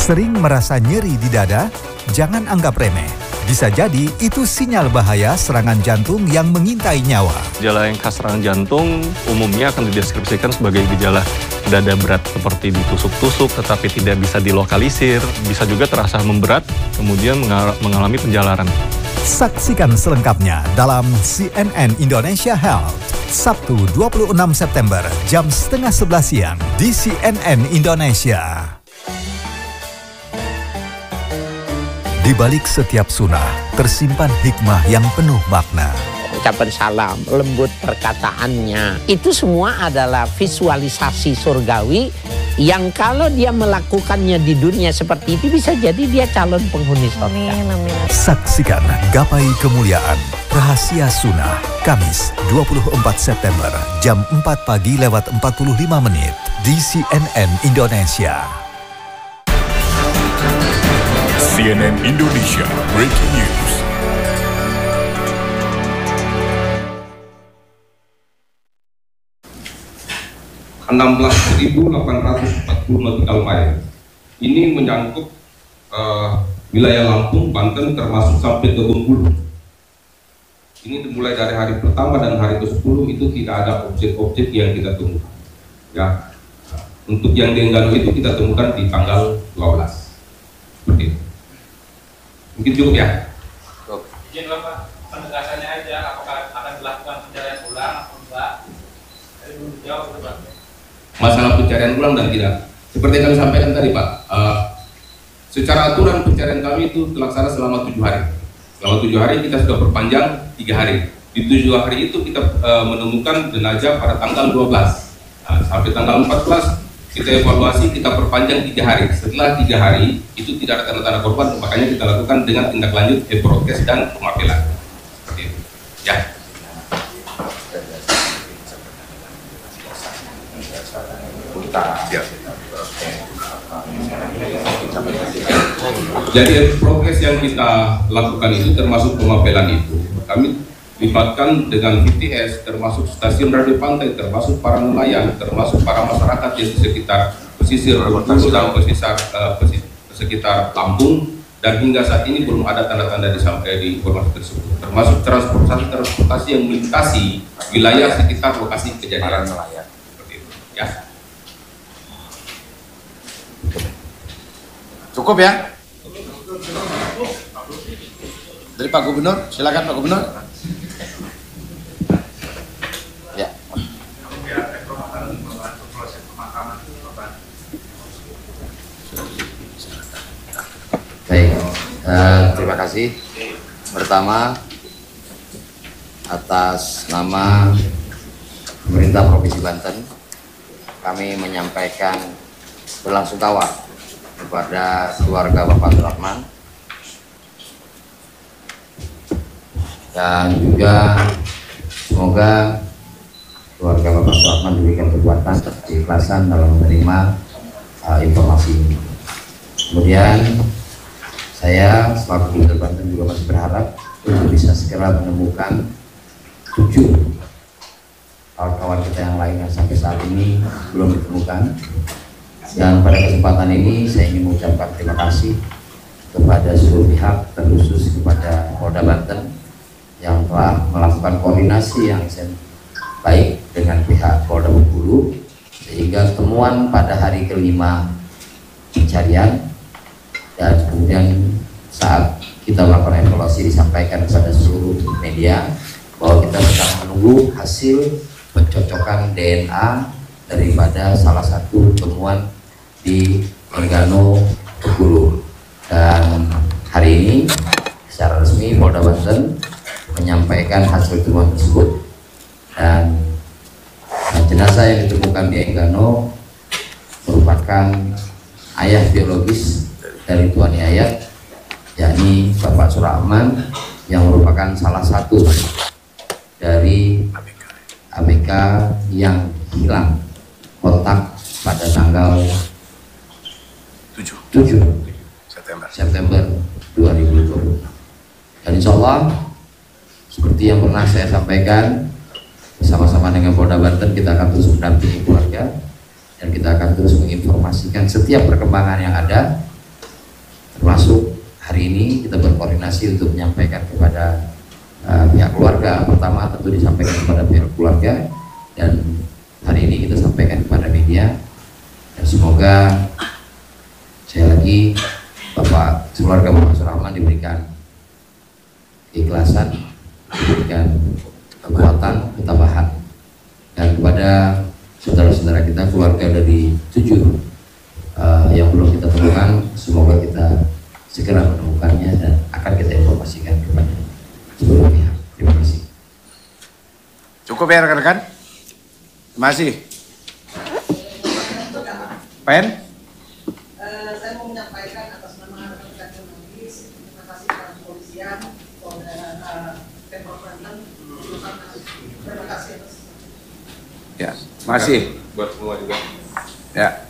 Sering merasa nyeri di dada? Jangan anggap remeh. Bisa jadi itu sinyal bahaya serangan jantung yang mengintai nyawa. Gejala yang khas serangan jantung umumnya akan dideskripsikan sebagai gejala dada berat seperti ditusuk-tusuk tetapi tidak bisa dilokalisir, bisa juga terasa memberat, kemudian mengalami penjalaran. Saksikan selengkapnya dalam CNN Indonesia Health, Sabtu 26 September jam 10:30 siang di CNN Indonesia. Di balik setiap sunnah, tersimpan hikmah yang penuh makna. Ucapan salam, lembut perkataannya. Itu semua adalah visualisasi surgawi yang kalau dia melakukannya di dunia seperti itu bisa jadi dia calon penghuni surga. Amin. Saksikan Gapai Kemuliaan, Rahasia Sunnah, Kamis 24 September jam 4 pagi lewat 45 menit di CNN Indonesia. CNN Indonesia Breaking News. ...16.840 nautical mile. Ini menyangkut wilayah Lampung, Banten, termasuk sampai ke Bengkulu. Ini dimulai dari hari pertama dan hari ke-10 itu tidak ada objek-objek yang kita temukan. Ya, untuk yang di Enggano itu kita temukan di tanggal 12. Seperti itu. Mungkin cukup ya. Izin Bapak, penegasannya aja, apakah akan dilakukan pencarian ulang atau enggak? Saya belum dijawab itu Pak. Masalah pencarian ulang dan tidak. Seperti yang kami sampaikan tadi Pak, secara aturan pencarian kami itu terlaksana selama 7 hari. Selama 7 hari kita sudah perpanjang 3 hari. Di 7 hari itu kita menemukan jenazah pada tanggal 12. Sampai tanggal 14 kita evaluasi, kita perpanjang 3 hari. Setelah 3 hari itu tidak ada tanda-tanda korban, makanya kita lakukan dengan tindak lanjut prokes dan pemapelan. Seperti itu. Ya. Jadi prokes yang kita lakukan itu termasuk pemapelan itu. Kami libatkan dengan VTS, termasuk stasiun radio pantai, termasuk para nelayan, termasuk para masyarakat yang di sekitar pesisir Bengkulu dan sekitar Lampung, dan hingga saat ini belum ada tanda-tanda disampaikan di informasi tersebut, termasuk transportasi yang melintasi wilayah sekitar lokasi kejadian nelayan. Seperti itu, ya. Cukup ya? Dari Pak Gubernur, silakan Pak Gubernur. Ya. Baik, terima kasih. Pertama, atas nama pemerintah Provinsi Banten, kami menyampaikan belasungkawa kepada keluarga Bapak Abdurrahman dan juga semoga keluarga Bapak Abdurrahman diberikan kekuatan dan keikhlasan dalam menerima informasi ini. Kemudian saya selaku Gubernur Banten juga masih berharap untuk bisa segera menemukan 7 kawan-kawan kita yang lain yang sampai saat ini belum ditemukan. Dan pada kesempatan ini saya ingin mengucapkan terima kasih kepada seluruh pihak, terkhusus kepada Polda Banten yang telah melakukan koordinasi yang baik dengan pihak Polda Bengkulu, sehingga temuan pada hari kelima pencarian dan kemudian saat kita melakukan evaluasi disampaikan kepada seluruh media bahwa kita sedang menunggu hasil pencocokan DNA daripada salah satu temuan di Enggano Bengkulu. Dan hari ini secara resmi Polda Banten menyampaikan hasil temuan tersebut, dan jenazah yang ditemukan di Enggano merupakan ayah biologis dari Tuan Yayat, yakni Bapak Surahman, yang merupakan salah satu dari ABK yang hilang kontak pada tanggal 7 September 2020. Dan insya Allah seperti yang pernah saya sampaikan, bersama-sama dengan Polda Banten kita akan terus mendampingi keluarga dan kita akan terus menginformasikan setiap perkembangan yang ada hari ini kita berkoordinasi untuk menyampaikan kepada pihak keluarga. Pertama tentu disampaikan kepada pihak keluarga, dan hari ini kita sampaikan kepada media, dan semoga saya lagi Bapak keluarga Bapak Surahman diberikan keikhlasan, diberikan kekuatan, ketabahan, dan kepada saudara-saudara kita keluarga dari 7 yang belum kita temukan, semoga kita segera menemukannya dan akan kita informasikan kepada seluruh pihak. Terima kasih. Cukup ya rekan-rekan? Terima kasih. Pen? Saya mau menyampaikan atas nama rekan-rekan jurnalis, terima kasih kepada kepolisian, Polda Pemprov Banten. Terima kasih atas. Ya, masih. Buat semua juga. Ya.